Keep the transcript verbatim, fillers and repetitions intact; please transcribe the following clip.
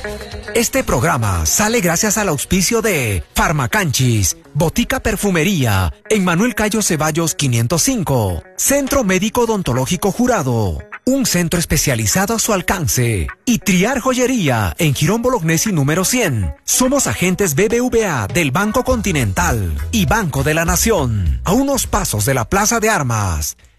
Este programa sale gracias al auspicio de Farmacanchis, Botica Perfumería, en Manuel Cayo Ceballos quinientos cinco, Centro Médico Odontológico Jurado, un centro especializado a su alcance, y Triar Joyería, en Girón Bolognesi número cien. Somos agentes B B V A del Banco Continental y Banco de la Nación, a unos pasos de la Plaza de Armas.